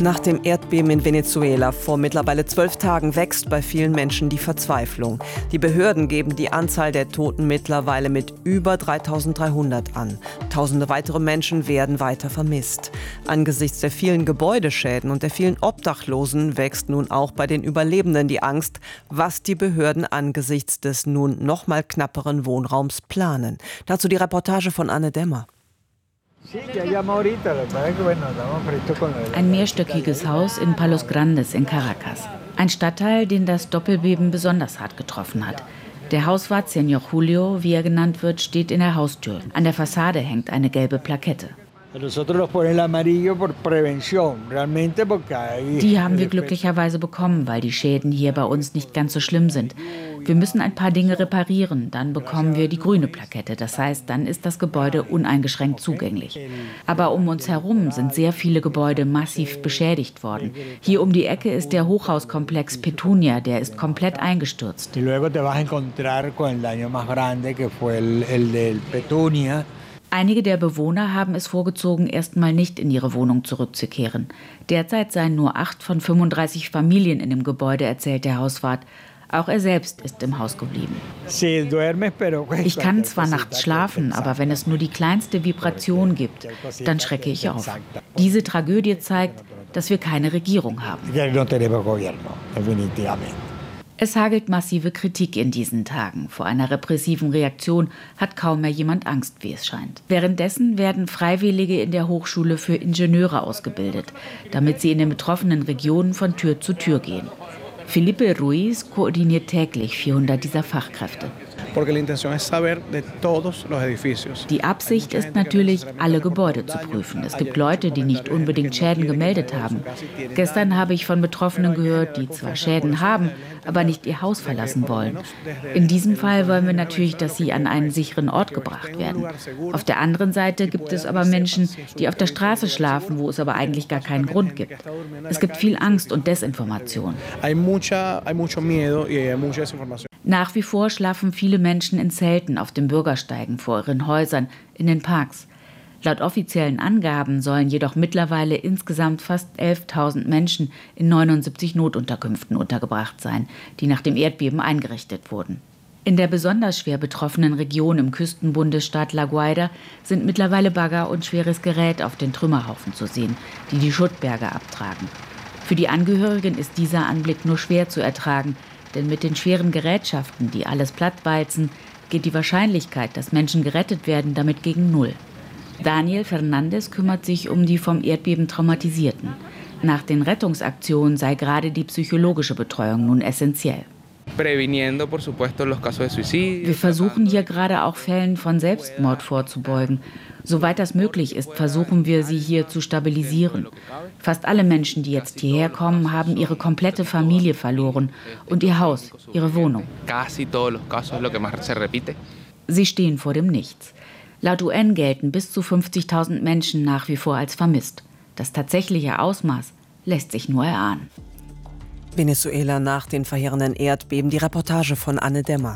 Nach dem Erdbeben in Venezuela vor mittlerweile 12 Tagen wächst bei vielen Menschen die Verzweiflung. Die Behörden geben die Anzahl der Toten mittlerweile mit über 3.300 an. Tausende weitere Menschen werden weiter vermisst. Angesichts der vielen Gebäudeschäden und der vielen Obdachlosen wächst nun auch bei den Überlebenden die Angst, was die Behörden angesichts des nun noch mal knapperen Wohnraums planen. Dazu die Reportage von Anne Demmer. Ein mehrstöckiges Haus in Palos Grandes in Caracas. Ein Stadtteil, den das Doppelbeben besonders hart getroffen hat. Der Hauswart Señor Julio, wie er genannt wird, steht in der Haustür. An der Fassade hängt eine gelbe Plakette. Die haben wir glücklicherweise bekommen, weil die Schäden hier bei uns nicht ganz so schlimm sind. Wir müssen ein paar Dinge reparieren, dann bekommen wir die grüne Plakette. Das heißt, dann ist das Gebäude uneingeschränkt zugänglich. Aber um uns herum sind sehr viele Gebäude massiv beschädigt worden. Hier um die Ecke ist der Hochhauskomplex Petunia, der ist komplett eingestürzt. Einige der Bewohner haben es vorgezogen, erstmal nicht in ihre Wohnung zurückzukehren. Derzeit seien nur 8 von 35 Familien in dem Gebäude, erzählt der Hauswart. Auch er selbst ist im Haus geblieben. Ich kann zwar nachts schlafen, aber wenn es nur die kleinste Vibration gibt, dann schrecke ich auf. Diese Tragödie zeigt, dass wir keine Regierung haben. Es hagelt massive Kritik in diesen Tagen. Vor einer repressiven Reaktion hat kaum mehr jemand Angst, wie es scheint. Währenddessen werden Freiwillige in der Hochschule für Ingenieure ausgebildet, damit sie in den betroffenen Regionen von Tür zu Tür gehen. Felipe Ruiz koordiniert täglich 400 dieser Fachkräfte. Die Absicht ist natürlich, alle Gebäude zu prüfen. Es gibt Leute, die nicht unbedingt Schäden gemeldet haben. Gestern habe ich von Betroffenen gehört, die zwar Schäden haben, aber nicht ihr Haus verlassen wollen. In diesem Fall wollen wir natürlich, dass sie an einen sicheren Ort gebracht werden. Auf der anderen Seite gibt es aber Menschen, die auf der Straße schlafen, wo es aber eigentlich gar keinen Grund gibt. Es gibt viel Angst und Desinformation. Nach wie vor schlafen viele Menschen in Zelten auf den Bürgersteigen vor ihren Häusern, in den Parks. Laut offiziellen Angaben sollen jedoch mittlerweile insgesamt fast 11.000 Menschen in 79 Notunterkünften untergebracht sein, die nach dem Erdbeben eingerichtet wurden. In der besonders schwer betroffenen Region im Küstenbundesstaat La Guaira sind mittlerweile Bagger und schweres Gerät auf den Trümmerhaufen zu sehen, die die Schuttberge abtragen. Für die Angehörigen ist dieser Anblick nur schwer zu ertragen, denn mit den schweren Gerätschaften, die alles plattwalzen, geht die Wahrscheinlichkeit, dass Menschen gerettet werden, damit gegen Null. Daniel Fernandes kümmert sich um die vom Erdbeben Traumatisierten. Nach den Rettungsaktionen sei gerade die psychologische Betreuung nun essentiell. Wir versuchen hier gerade auch Fällen von Selbstmord vorzubeugen. Soweit das möglich ist, versuchen wir, sie hier zu stabilisieren. Fast alle Menschen, die jetzt hierher kommen, haben ihre komplette Familie verloren und ihr Haus, ihre Wohnung. Sie stehen vor dem Nichts. Laut UN gelten bis zu 50.000 Menschen nach wie vor als vermisst. Das tatsächliche Ausmaß lässt sich nur erahnen. Venezuela nach den verheerenden Erdbeben. Die Reportage von Anne Demmer.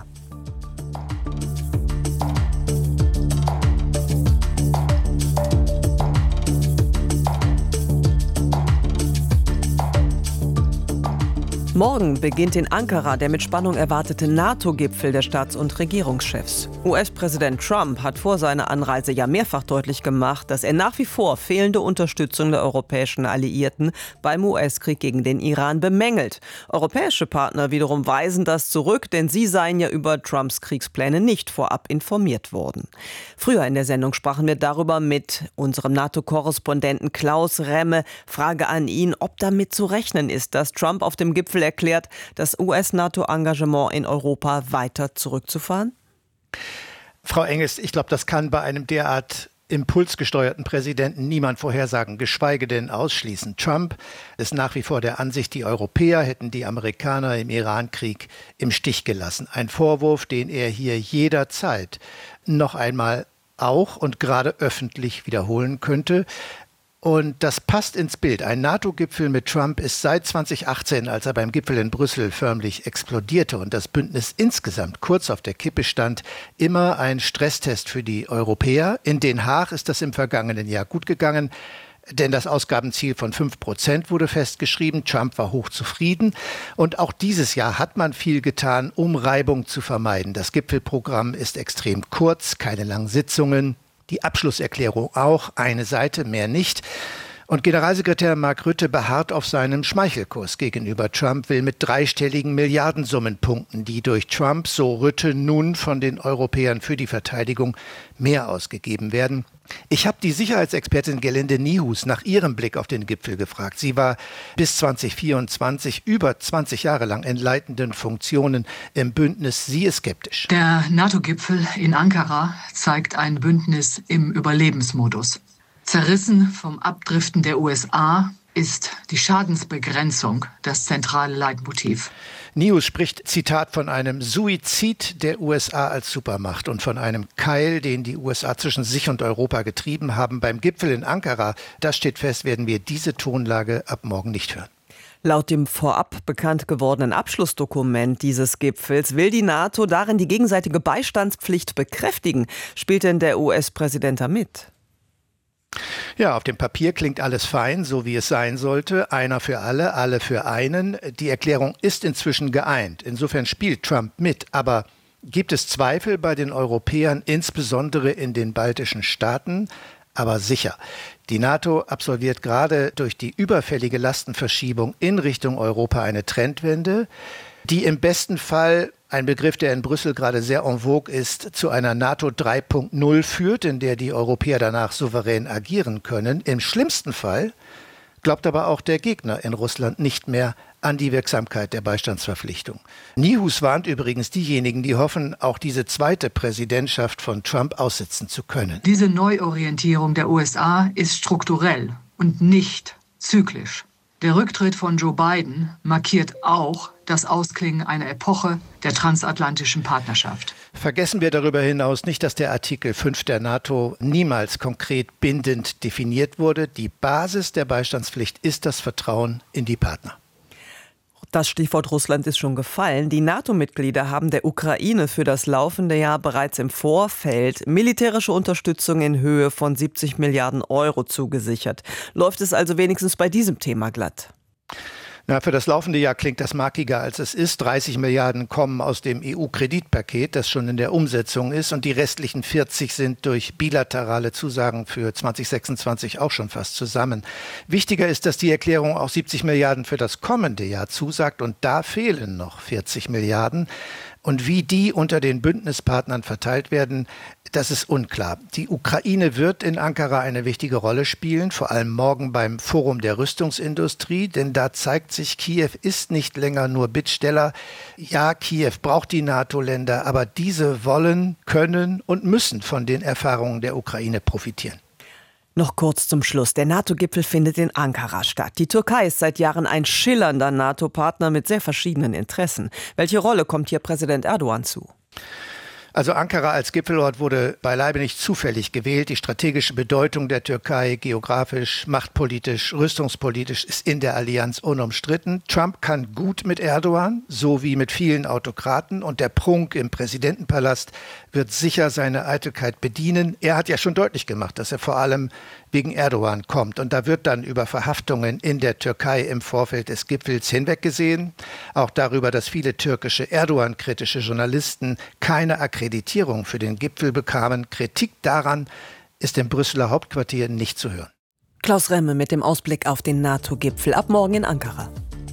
Morgen beginnt in Ankara der mit Spannung erwartete NATO-Gipfel der Staats- und Regierungschefs. US-Präsident Trump hat vor seiner Anreise ja mehrfach deutlich gemacht, dass er nach wie vor fehlende Unterstützung der europäischen Alliierten beim US-Krieg gegen den Iran bemängelt. Europäische Partner wiederum weisen das zurück, denn sie seien ja über Trumps Kriegspläne nicht vorab informiert worden. Früher in der Sendung sprachen wir darüber mit unserem NATO-Korrespondenten Klaus Remme. Frage an ihn, ob damit zu rechnen ist, dass Trump auf dem Gipfel erklärt, das US-NATO-Engagement in Europa weiter zurückzufahren? Frau Engels, ich glaube, das kann bei einem derart impulsgesteuerten Präsidenten niemand vorhersagen, geschweige denn ausschließen. Trump ist nach wie vor der Ansicht, die Europäer hätten die Amerikaner im Iran-Krieg im Stich gelassen. Ein Vorwurf, den er hier jederzeit noch einmal auch und gerade öffentlich wiederholen könnte. Und das passt ins Bild. Ein NATO-Gipfel mit Trump ist seit 2018, als er beim Gipfel in Brüssel förmlich explodierte und das Bündnis insgesamt kurz auf der Kippe stand, immer ein Stresstest für die Europäer. In Den Haag ist das im vergangenen Jahr gut gegangen. Denn das Ausgabenziel von 5% wurde festgeschrieben. Trump war hochzufrieden. Und auch dieses Jahr hat man viel getan, um Reibung zu vermeiden. Das Gipfelprogramm ist extrem kurz, keine langen Sitzungen. Die Abschlusserklärung auch, eine Seite, mehr nicht. Und Generalsekretär Mark Rutte beharrt auf seinem Schmeichelkurs gegenüber Trump, will mit dreistelligen Milliardensummen punkten, die durch Trump, so Rutte, nun von den Europäern für die Verteidigung mehr ausgegeben werden. Ich habe die Sicherheitsexpertin Gelinde Niehus nach ihrem Blick auf den Gipfel gefragt. Sie war bis 2024 über 20 Jahre lang in leitenden Funktionen im Bündnis. Sie ist skeptisch. Der NATO-Gipfel in Ankara zeigt ein Bündnis im Überlebensmodus. Zerrissen vom Abdriften der USA ist die Schadensbegrenzung das zentrale Leitmotiv. Niehus spricht, Zitat, von einem Suizid der USA als Supermacht und von einem Keil, den die USA zwischen sich und Europa getrieben haben. Beim Gipfel in Ankara, das steht fest, werden wir diese Tonlage ab morgen nicht hören. Laut dem vorab bekannt gewordenen Abschlussdokument dieses Gipfels will die NATO darin die gegenseitige Beistandspflicht bekräftigen. Spielt denn der US-Präsident da mit? Ja, auf dem Papier klingt alles fein, so wie es sein sollte. Einer für alle für einen. Die Erklärung ist inzwischen geeint. Insofern spielt Trump mit. Aber gibt es Zweifel bei den Europäern, insbesondere in den baltischen Staaten? Aber sicher. Die NATO absolviert gerade durch die überfällige Lastenverschiebung in Richtung Europa eine Trendwende, die im besten Fall, ein Begriff, der in Brüssel gerade sehr en vogue ist, zu einer NATO 3.0 führt, in der die Europäer danach souverän agieren können. Im schlimmsten Fall glaubt aber auch der Gegner in Russland nicht mehr an die Wirksamkeit der Beistandsverpflichtung. Niehus warnt übrigens diejenigen, die hoffen, auch diese zweite Präsidentschaft von Trump aussitzen zu können. Diese Neuorientierung der USA ist strukturell und nicht zyklisch. Der Rücktritt von Joe Biden markiert auch das Ausklingen einer Epoche der transatlantischen Partnerschaft. Vergessen wir darüber hinaus nicht, dass der Artikel 5 der NATO niemals konkret bindend definiert wurde. Die Basis der Beistandspflicht ist das Vertrauen in die Partner. Das Stichwort Russland ist schon gefallen. Die NATO-Mitglieder haben der Ukraine für das laufende Jahr bereits im Vorfeld militärische Unterstützung in Höhe von 70 Milliarden Euro zugesichert. Läuft es also wenigstens bei diesem Thema glatt? Na, für das laufende Jahr klingt das markiger, als es ist. 30 Milliarden kommen aus dem EU-Kreditpaket, das schon in der Umsetzung ist. Und die restlichen 40 sind durch bilaterale Zusagen für 2026 auch schon fast zusammen. Wichtiger ist, dass die Erklärung auch 70 Milliarden für das kommende Jahr zusagt. Und da fehlen noch 40 Milliarden. Und wie die unter den Bündnispartnern verteilt werden, das ist unklar. Die Ukraine wird in Ankara eine wichtige Rolle spielen, vor allem morgen beim Forum der Rüstungsindustrie, denn da zeigt sich, Kiew ist nicht länger nur Bittsteller. Ja, Kiew braucht die NATO-Länder, aber diese wollen, können und müssen von den Erfahrungen der Ukraine profitieren. Noch kurz zum Schluss. Der NATO-Gipfel findet in Ankara statt. Die Türkei ist seit Jahren ein schillernder NATO-Partner mit sehr verschiedenen Interessen. Welche Rolle kommt hier Präsident Erdogan zu? Also Ankara als Gipfelort wurde beileibe nicht zufällig gewählt. Die strategische Bedeutung der Türkei, geografisch, machtpolitisch, rüstungspolitisch, ist in der Allianz unumstritten. Trump kann gut mit Erdogan, so wie mit vielen Autokraten. Und der Prunk im Präsidentenpalast wird sicher seine Eitelkeit bedienen. Er hat ja schon deutlich gemacht, dass er vor allem wegen Erdogan kommt. Und da wird dann über Verhaftungen in der Türkei im Vorfeld des Gipfels hinweggesehen. Auch darüber, dass viele türkische Erdogan-kritische Journalisten keine Akkreditierung für den Gipfel bekamen. Kritik daran ist im Brüsseler Hauptquartier nicht zu hören. Klaus Remme mit dem Ausblick auf den NATO-Gipfel ab morgen in Ankara.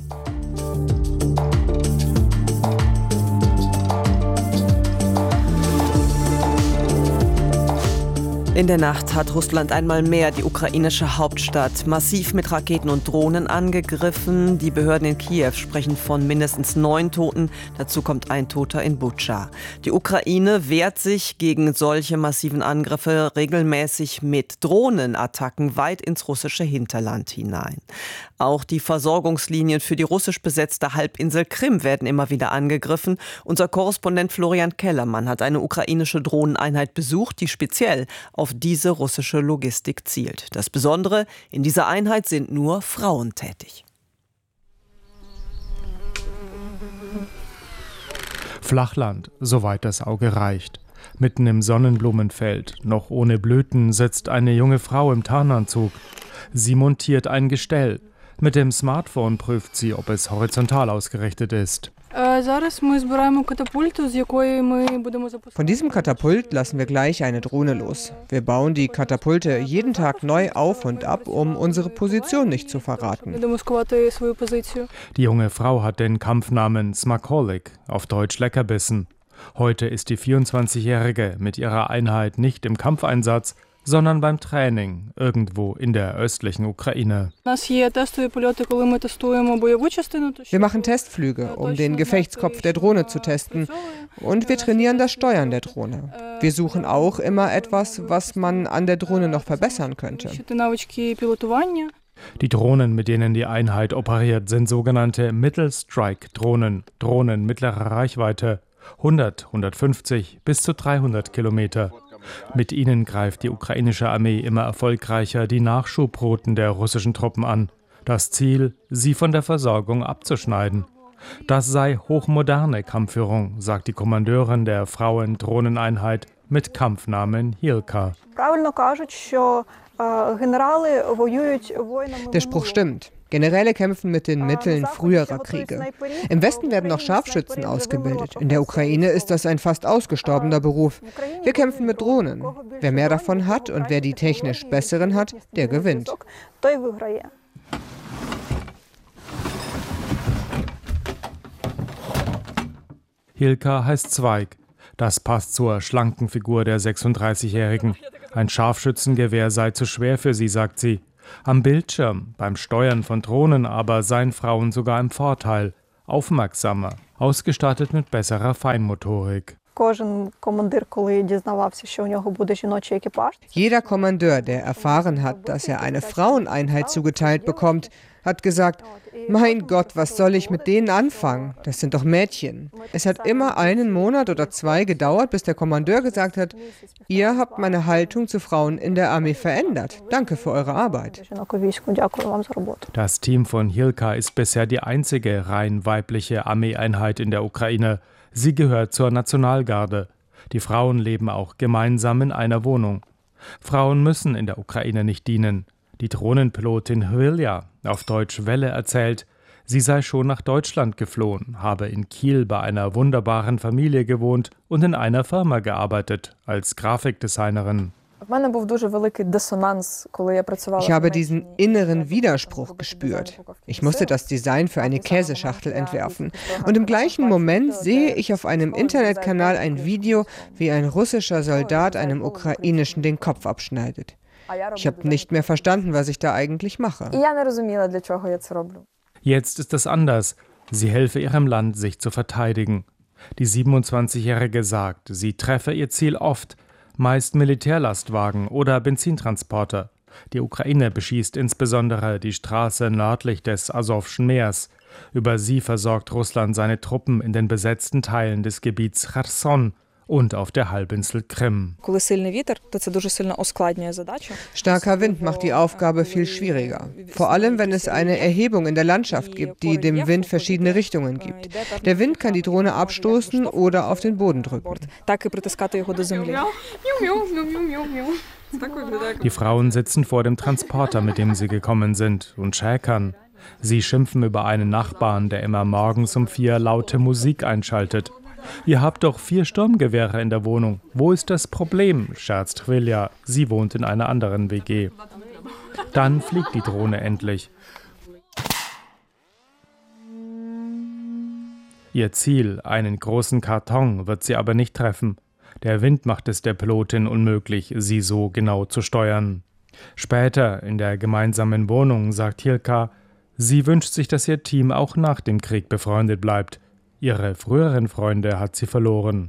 In der Nacht hat Russland einmal mehr die ukrainische Hauptstadt massiv mit Raketen und Drohnen angegriffen. Die Behörden in Kiew sprechen von mindestens 9 Toten. Dazu kommt ein Toter in Butscha. Die Ukraine wehrt sich gegen solche massiven Angriffe regelmäßig mit Drohnenattacken weit ins russische Hinterland hinein. Auch die Versorgungslinien für die russisch besetzte Halbinsel Krim werden immer wieder angegriffen. Unser Korrespondent Florian Kellermann hat eine ukrainische Drohneneinheit besucht, die speziell auf diese russische Logistik zielt. Das Besondere, in dieser Einheit sind nur Frauen tätig. Flachland, soweit das Auge reicht. Mitten im Sonnenblumenfeld, noch ohne Blüten, sitzt eine junge Frau im Tarnanzug. Sie montiert ein Gestell. Mit dem Smartphone prüft sie, ob es horizontal ausgerichtet ist. Von diesem Katapult lassen wir gleich eine Drohne los. Wir bauen die Katapulte jeden Tag neu auf und ab, um unsere Position nicht zu verraten. Die junge Frau hat den Kampfnamen Smakolik, auf Deutsch Leckerbissen. Heute ist die 24-Jährige mit ihrer Einheit nicht im Kampfeinsatz, sondern beim Training irgendwo in der östlichen Ukraine. Wir machen Testflüge, um den Gefechtskopf der Drohne zu testen, und wir trainieren das Steuern der Drohne. Wir suchen auch immer etwas, was man an der Drohne noch verbessern könnte. Die Drohnen, mit denen die Einheit operiert, sind sogenannte Mittelstrike-Drohnen, Drohnen mittlerer Reichweite, 100, 150 bis zu 300 Kilometer. Mit ihnen greift die ukrainische Armee immer erfolgreicher die Nachschubrouten der russischen Truppen an. Das Ziel, sie von der Versorgung abzuschneiden. Das sei hochmoderne Kampfführung, sagt die Kommandeurin der Frauen-Drohneneinheit mit Kampfnamen Hilka. Der Spruch stimmt. Generäle kämpfen mit den Mitteln früherer Kriege. Im Westen werden noch Scharfschützen ausgebildet. In der Ukraine ist das ein fast ausgestorbener Beruf. Wir kämpfen mit Drohnen. Wer mehr davon hat und wer die technisch besseren hat, der gewinnt. Hilka heißt Zweig. Das passt zur schlanken Figur der 36-Jährigen. Ein Scharfschützengewehr sei zu schwer für sie, sagt sie. Am Bildschirm, beim Steuern von Drohnen aber seien Frauen sogar im Vorteil, aufmerksamer, ausgestattet mit besserer Feinmotorik. Jeder Kommandeur, der erfahren hat, dass er eine Fraueneinheit zugeteilt bekommt, hat gesagt, mein Gott, was soll ich mit denen anfangen? Das sind doch Mädchen. Es hat immer einen Monat oder zwei gedauert, bis der Kommandeur gesagt hat, ihr habt meine Haltung zu Frauen in der Armee verändert. Danke für eure Arbeit. Das Team von Hilka ist bisher die einzige rein weibliche Armeeeinheit in der Ukraine. Sie gehört zur Nationalgarde. Die Frauen leben auch gemeinsam in einer Wohnung. Frauen müssen in der Ukraine nicht dienen. Die Drohnenpilotin Hvilja, auf Deutsch Welle, erzählt, sie sei schon nach Deutschland geflohen, habe in Kiel bei einer wunderbaren Familie gewohnt und in einer Firma gearbeitet, als Grafikdesignerin. Ich habe diesen inneren Widerspruch gespürt. Ich musste das Design für eine Käseschachtel entwerfen. Und im gleichen Moment sehe ich auf einem Internetkanal ein Video, wie ein russischer Soldat einem ukrainischen den Kopf abschneidet. Ich habe nicht mehr verstanden, was ich da eigentlich mache. Jetzt ist es anders. Sie helfe ihrem Land, sich zu verteidigen. Die 27-Jährige sagt, sie treffe ihr Ziel oft, meist Militärlastwagen oder Benzintransporter. Die Ukraine beschießt insbesondere die Straße nördlich des Asowschen Meers. Über sie versorgt Russland seine Truppen in den besetzten Teilen des Gebiets Cherson und auf der Halbinsel Krim. Starker Wind macht die Aufgabe viel schwieriger. Vor allem, wenn es eine Erhebung in der Landschaft gibt, die dem Wind verschiedene Richtungen gibt. Der Wind kann die Drohne abstoßen oder auf den Boden drücken. Die Frauen sitzen vor dem Transporter, mit dem sie gekommen sind, und schäkern. Sie schimpfen über einen Nachbarn, der immer morgens um 4 laute Musik einschaltet. Ihr habt doch 4 Sturmgewehre in der Wohnung. Wo ist das Problem? Scherzt Hvilja. Sie wohnt in einer anderen WG. Dann fliegt die Drohne endlich. Ihr Ziel, einen großen Karton, wird sie aber nicht treffen. Der Wind macht es der Pilotin unmöglich, sie so genau zu steuern. Später, in der gemeinsamen Wohnung, sagt Hilka, sie wünscht sich, dass ihr Team auch nach dem Krieg befreundet bleibt. Ihre früheren Freunde hat sie verloren.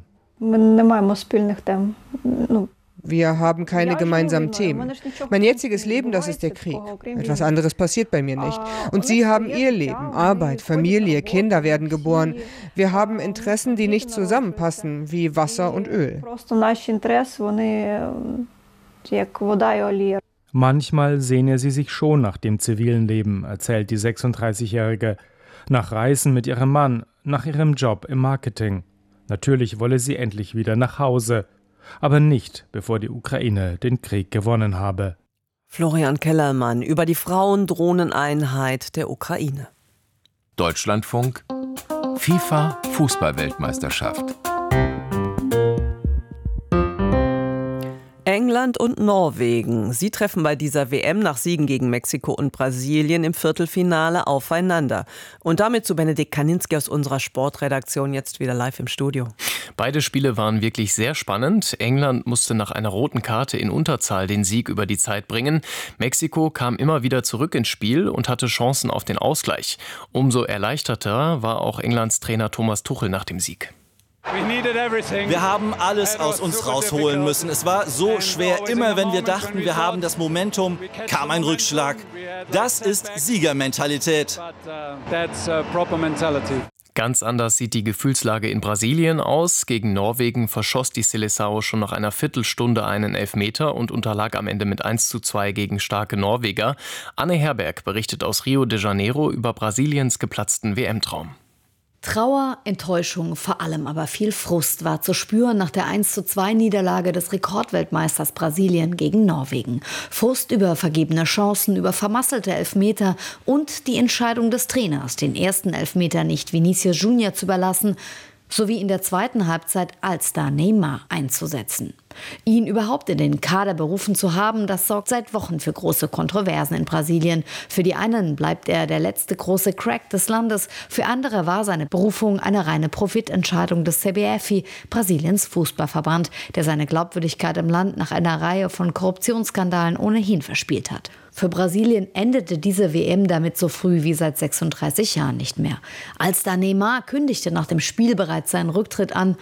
Wir haben keine gemeinsamen Themen. Mein jetziges Leben, das ist der Krieg. Etwas anderes passiert bei mir nicht. Und sie haben ihr Leben, Arbeit, Familie, Kinder werden geboren. Wir haben Interessen, die nicht zusammenpassen, wie Wasser und Öl. Manchmal sehne sie sich schon nach dem zivilen Leben, erzählt die 36-Jährige. Nach Reisen mit ihrem Mann, nach ihrem Job im Marketing. Natürlich wolle sie endlich wieder nach Hause. aber nicht, bevor die Ukraine den Krieg gewonnen habe. Florian Kellermann über die Frauendrohneneinheit der Ukraine. Deutschlandfunk FIFA Fußball-Weltmeisterschaft. England und Norwegen. Sie treffen bei dieser WM nach Siegen gegen Mexiko und Brasilien im Viertelfinale aufeinander. Und damit zu Benedikt Kaninski aus unserer Sportredaktion, jetzt wieder live im Studio. Beide Spiele waren wirklich sehr spannend. England musste nach einer roten Karte in Unterzahl den Sieg über die Zeit bringen. Mexiko kam immer wieder zurück ins Spiel und hatte Chancen auf den Ausgleich. Umso erleichterter war auch Englands Trainer Thomas Tuchel nach dem Sieg. Wir haben alles aus uns rausholen müssen. Es war so schwer. Immer wenn wir dachten, wir haben das Momentum, kam ein Rückschlag. Das ist Siegermentalität. Ganz anders sieht die Gefühlslage in Brasilien aus. Gegen Norwegen verschoss die Seleção schon nach einer Viertelstunde einen Elfmeter und unterlag am Ende mit 1:2 gegen starke Norweger. Anne Herberg berichtet aus Rio de Janeiro über Brasiliens geplatzten WM-Traum. Trauer, Enttäuschung, vor allem aber viel Frust war zu spüren nach der 1:2-Niederlage des Rekordweltmeisters Brasilien gegen Norwegen. Frust über vergebene Chancen, über vermasselte Elfmeter und die Entscheidung des Trainers, den ersten Elfmeter nicht Vinicius Junior zu überlassen, sowie in der zweiten Halbzeit Allstar Neymar einzusetzen. Ihn überhaupt in den Kader berufen zu haben, das sorgt seit Wochen für große Kontroversen in Brasilien. Für die einen bleibt er der letzte große Crack des Landes, für andere war seine Berufung eine reine Profitentscheidung des CBF, Brasiliens Fußballverband, der seine Glaubwürdigkeit im Land nach einer Reihe von Korruptionsskandalen ohnehin verspielt hat. Für Brasilien endete diese WM damit so früh wie seit 36 Jahren nicht mehr. Allstar Neymar kündigte nach dem Spiel bereits seinen Rücktritt an